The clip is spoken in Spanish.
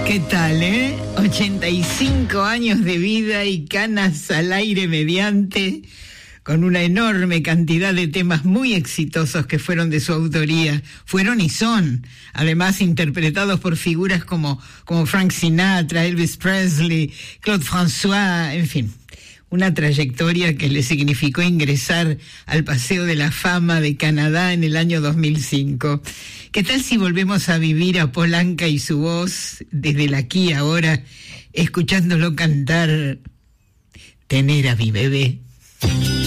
¿Qué tal, 85 años de vida y canas al aire mediante, con una enorme cantidad de temas muy exitosos que fueron de su autoría, fueron y son, además interpretados por figuras como Frank Sinatra, Elvis Presley, Claude François, en fin. Una trayectoria que le significó ingresar al Paseo de la Fama de Canadá en el año 2005. ¿Qué tal si volvemos a vivir a Paul Anka y su voz desde el aquí y ahora, escuchándolo cantar Tener a mi bebé?